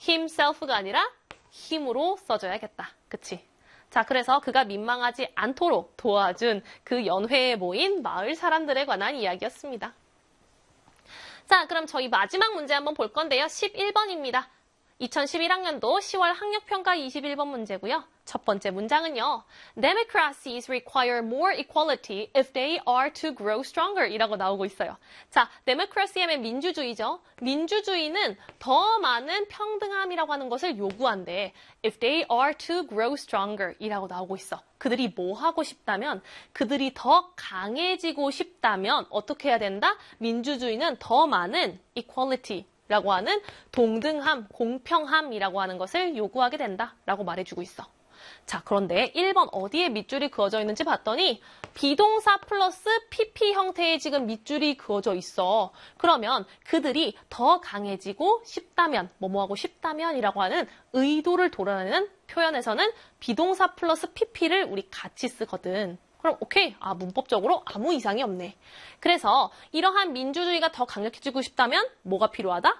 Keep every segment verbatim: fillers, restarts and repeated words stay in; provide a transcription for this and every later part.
himself가 아니라 힘으로 써줘야겠다. 그치? 자, 그래서 그가 민망하지 않도록 도와준 그 연회에 모인 마을 사람들에 관한 이야기였습니다. 자, 그럼 저희 마지막 문제 한번 볼 건데요. 십일 번입니다. 이천십일 학년도 시월 학력평가 이십일 번 문제고요. 첫 번째 문장은요. Democracies require more equality if they are to grow stronger 이라고 나오고 있어요. 자, democracy 하면 민주주의죠. 민주주의는 더 많은 평등함이라고 하는 것을 요구한대. If they are to grow stronger 이라고 나오고 있어. 그들이 뭐 하고 싶다면, 그들이 더 강해지고 싶다면 어떻게 해야 된다? 민주주의는 더 많은 equality 라고 하는 동등함, 공평함이라고 하는 것을 요구하게 된다라고 말해주고 있어. 자, 그런데 일 번 어디에 밑줄이 그어져 있는지 봤더니 비동사 플러스 피피 형태의 지금 밑줄이 그어져 있어. 그러면 그들이 더 강해지고 싶다면, 뭐뭐하고 싶다면이라고 하는 의도를 드러내는 표현에서는 비동사 플러스 피피를 우리 같이 쓰거든. 그럼 오케이, 아 문법적으로 아무 이상이 없네. 그래서 이러한 민주주의가 더 강력해지고 싶다면 뭐가 필요하다?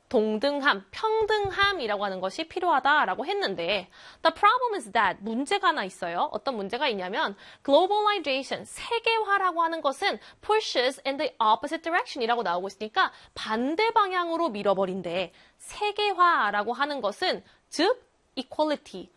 동등함, 평등함이라고 하는 것이 필요하다라고 했는데 The problem is that 문제가 하나 있어요. 어떤 문제가 있냐면 globalization, 세계화라고 하는 것은 pushes in the opposite direction 이라고 나오고 있으니까 반대 방향으로 밀어버린대. 세계화라고 하는 것은 즉 equality,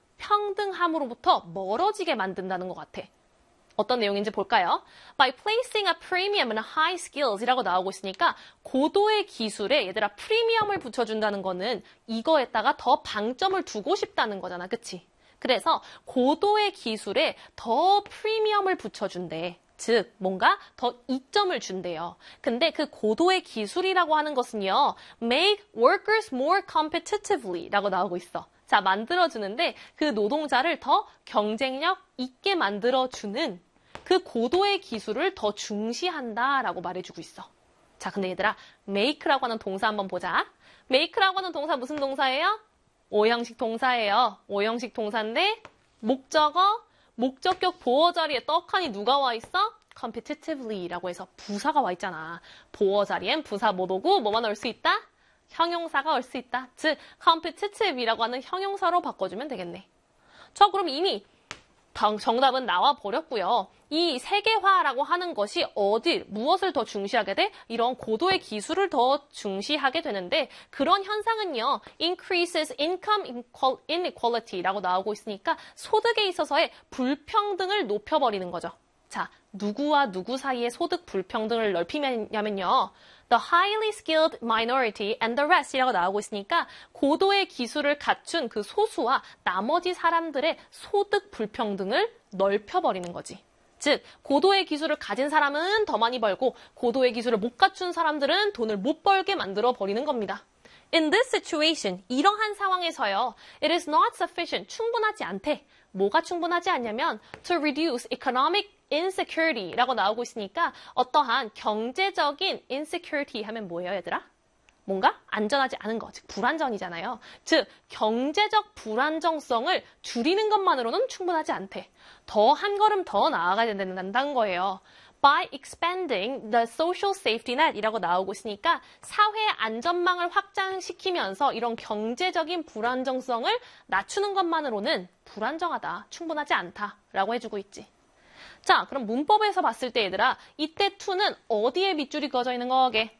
평등함으로부터 멀어지게 만든다는 것 같아. 어떤 내용인지 볼까요? By placing a premium on high skills 이라고 나오고 있으니까 고도의 기술에 얘들아 프리미엄을 붙여준다는 거는 이거에다가 더 방점을 두고 싶다는 거잖아. 그치? 그래서 고도의 기술에 더 프리미엄을 붙여준대. 즉 뭔가 더 이점을 준대요. 근데 그 고도의 기술이라고 하는 것은요. Make workers more competitively 라고 나오고 있어. 자, 만들어주는데 그 노동자를 더 경쟁력 있게 만들어주는 그 고도의 기술을 더 중시한다라고 말해주고 있어. 자, 근데 얘들아, make라고 하는 동사 한번 보자. make라고 하는 동사 무슨 동사예요? 오형식 동사예요. 오형식 동사인데 목적어, 목적격 보어 자리에 떡하니 누가 와 있어? competitively라고 해서 부사가 와 있잖아. 보어 자리엔 부사 못 오고 뭐만 올 수 있다? 형용사가 올 수 있다. 즉, competitive이라고 하는 형용사로 바꿔주면 되겠네. 저 그럼 이미 정답은 나와 버렸고요. 이 세계화라고 하는 것이 어디, 무엇을 더 중시하게 돼? 이런 고도의 기술을 더 중시하게 되는데 그런 현상은요. increases income inequality라고 나오고 있으니까 소득에 있어서의 불평등을 높여버리는 거죠. 자, 누구와 누구 사이의 소득 불평등을 넓히냐면요. The highly skilled minority and the rest 이라고 나오고 있으니까 고도의 기술을 갖춘 그 소수와 나머지 사람들의 소득 불평등을 넓혀버리는 거지. 즉, 고도의 기술을 가진 사람은 더 많이 벌고 고도의 기술을 못 갖춘 사람들은 돈을 못 벌게 만들어버리는 겁니다. In this situation, 이러한 상황에서요. It is not sufficient, 충분하지 않대. 뭐가 충분하지 않냐면 to reduce economic insecurity라고 나오고 있으니까 어떠한 경제적인 insecurity 하면 뭐예요, 얘들아? 뭔가 안전하지 않은 거, 즉 불안정이잖아요. 즉 경제적 불안정성을 줄이는 것만으로는 충분하지 않대. 더 한 걸음 더 나아가야 된다는 거예요. By expanding the social safety net 이라고 나오고 있으니까 사회 안전망을 확장시키면서 이런 경제적인 불안정성을 낮추는 것만으로는 불안정하다, 충분하지 않다라고 해주고 있지. 자, 그럼 문법에서 봤을 때 얘들아, 이때 to는 어디에 밑줄이 그어져 있는 거게?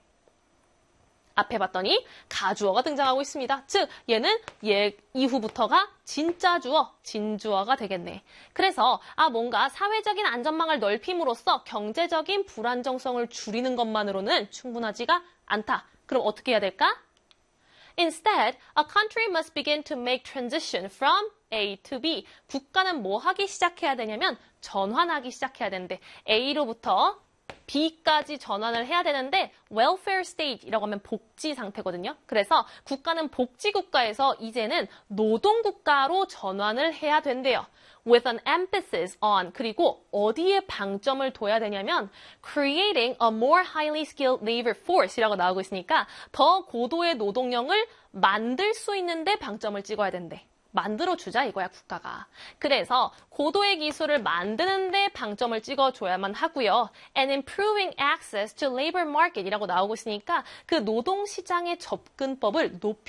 앞에 봤더니 가주어가 등장하고 있습니다. 즉 얘는 얘 이후부터가 진짜 주어, 진주어가 되겠네. 그래서 아 뭔가 사회적인 안전망을 넓힘으로써 경제적인 불안정성을 줄이는 것만으로는 충분하지가 않다. 그럼 어떻게 해야 될까? Instead, a country must begin to make transition from A to B. 국가는 뭐 하기 시작해야 되냐면 전환하기 시작해야 되는데 A로부터 B까지 전환을 해야 되는데 welfare state이라고 하면 복지 상태거든요. 그래서 국가는 복지국가에서 이제는 노동국가로 전환을 해야 된대요. With an emphasis on 그리고 어디에 방점을 둬야 되냐면 creating a more highly skilled labor force이라고 나오고 있으니까 더 고도의 노동력을 만들 수 있는데 방점을 찍어야 된대. 만들어주자 이거야 국가가. 그래서 고도의 기술을 만드는데 방점을 찍어줘야만 하고요. And improving access to labor market 이라고 나오고 있으니까 그 노동시장의 접근법을 높여